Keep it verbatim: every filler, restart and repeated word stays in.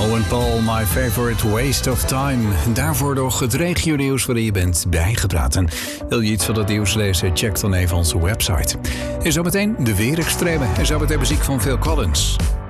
Owen Paul, My Favorite Waste of Time. Daarvoor nog het regionieuws waarin je bent bijgepraat. En wil je iets van het nieuws lezen, check dan even onze website. En zometeen de weerextremen en zometeen muziek van Phil Collins.